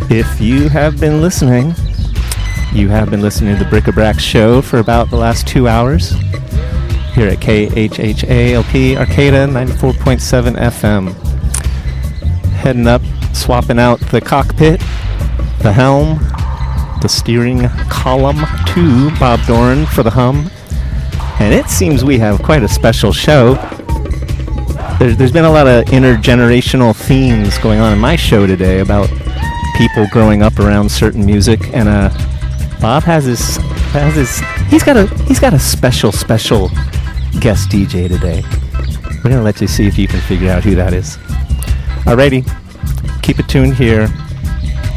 If you have been listening, you have been listening to the Bric-a-Brac Show for about the last 2 hours here at KHHALP Arcata 94.7 FM. Heading up, swapping out the cockpit, the helm, the steering column to Bob Doran for the hum. And it seems we have quite a special show. There's been a lot of intergenerational themes going on in my show today about people growing up around certain music, and Bob has his he's got a special guest DJ today. We're gonna let you see if you can figure out who that is. Alrighty, keep it tuned here.